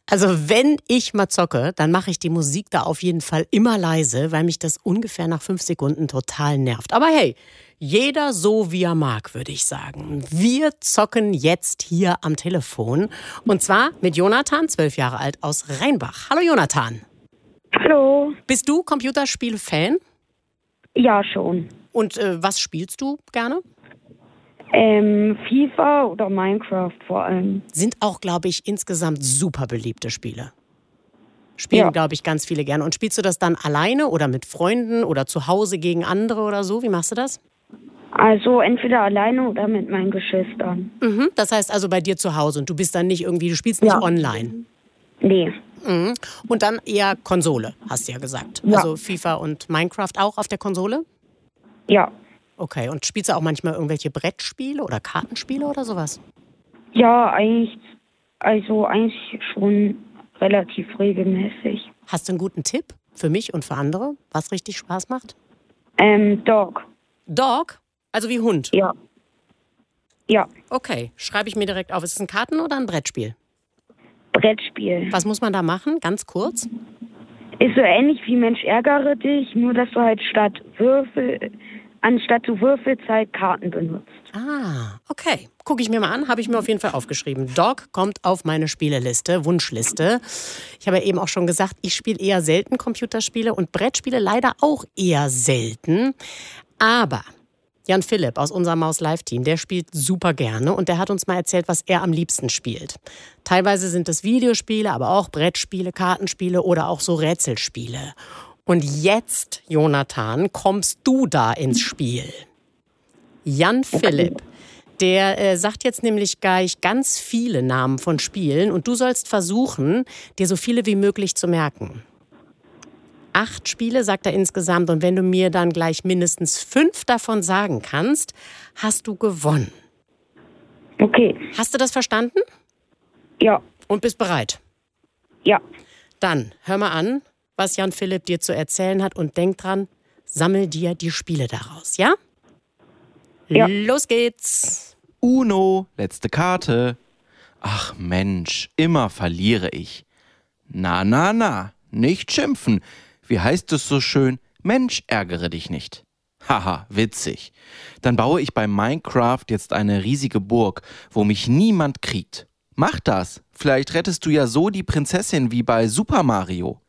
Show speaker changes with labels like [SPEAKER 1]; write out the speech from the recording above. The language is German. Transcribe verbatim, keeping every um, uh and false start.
[SPEAKER 1] Also wenn ich mal zocke, dann mache ich die Musik da auf jeden Fall immer leise, weil mich das ungefähr nach fünf Sekunden total nervt. Aber hey, jeder so wie er mag, würde ich sagen. Wir zocken jetzt hier am Telefon. Und zwar mit Jonathan, zwölf Jahre alt, aus Rheinbach. Hallo Jonathan.
[SPEAKER 2] Hallo.
[SPEAKER 1] Bist du Computerspiel-Fan?
[SPEAKER 2] Ja, schon.
[SPEAKER 1] Und äh, was spielst du gerne?
[SPEAKER 2] Ähm, FIFA oder Minecraft vor allem.
[SPEAKER 1] Sind auch, glaube ich, insgesamt super beliebte Spiele. Spielen,
[SPEAKER 2] Ja.
[SPEAKER 1] glaube ich, ganz viele gerne. Und spielst du das dann alleine oder mit Freunden oder zu Hause gegen andere oder so? Wie machst du das?
[SPEAKER 2] Also entweder alleine oder mit meinen Geschwistern.
[SPEAKER 1] Mhm. Das heißt also bei dir zu Hause und du bist dann nicht irgendwie, du spielst nicht
[SPEAKER 2] Ja.
[SPEAKER 1] online.
[SPEAKER 2] Nee.
[SPEAKER 1] Mhm. Und dann eher Konsole, hast du ja gesagt.
[SPEAKER 2] Ja.
[SPEAKER 1] Also FIFA und Minecraft auch auf der Konsole?
[SPEAKER 2] Ja.
[SPEAKER 1] Okay, und spielst du auch manchmal irgendwelche Brettspiele oder Kartenspiele oder sowas?
[SPEAKER 2] Ja, eigentlich, also eigentlich schon relativ regelmäßig.
[SPEAKER 1] Hast du einen guten Tipp für mich und für andere, was richtig Spaß macht?
[SPEAKER 2] Ähm, Dog.
[SPEAKER 1] Dog? Also wie Hund?
[SPEAKER 2] Ja. Ja.
[SPEAKER 1] Okay, schreibe ich mir direkt auf. Ist es ein Karten- oder ein Brettspiel?
[SPEAKER 2] Brettspiel.
[SPEAKER 1] Was muss man da machen? Ganz kurz.
[SPEAKER 2] Ist so ähnlich wie Mensch ärgere dich, nur dass du halt statt Würfel, anstatt du würfelst, halt Karten benutzt.
[SPEAKER 1] Ah, okay. Gucke ich mir mal an, habe ich mir auf jeden Fall aufgeschrieben. Dog kommt auf meine Spieleliste, Wunschliste. Ich habe ja eben auch schon gesagt, ich spiele eher selten Computerspiele und Brettspiele leider auch eher selten. Aber Jan Philipp aus unserem Maus-Live-Team, der spielt super gerne und der hat uns mal erzählt, was er am liebsten spielt. Teilweise sind es Videospiele, aber auch Brettspiele, Kartenspiele oder auch so Rätselspiele. Und jetzt, Jonathan, kommst du da ins Spiel. Jan Philipp, der äh, sagt jetzt nämlich gleich ganz viele Namen von Spielen und du sollst versuchen, dir so viele wie möglich zu merken. Acht Spiele, sagt er insgesamt, und wenn du mir dann gleich mindestens fünf davon sagen kannst, hast du gewonnen.
[SPEAKER 2] Okay.
[SPEAKER 1] Hast du das verstanden?
[SPEAKER 2] Ja.
[SPEAKER 1] Und bist bereit?
[SPEAKER 2] Ja.
[SPEAKER 1] Dann hör mal an, was Jan Philipp dir zu erzählen hat und denk dran, sammel dir die Spiele daraus, ja?
[SPEAKER 2] Ja.
[SPEAKER 1] Los geht's.
[SPEAKER 3] Uno, letzte Karte. Ach Mensch, immer verliere ich. Na, na, na, nicht schimpfen. Wie heißt es so schön? Mensch, ärgere dich nicht. Haha, witzig. Dann baue ich bei Minecraft jetzt eine riesige Burg, wo mich niemand kriegt. Mach das. Vielleicht rettest du ja so die Prinzessin wie bei Super Mario.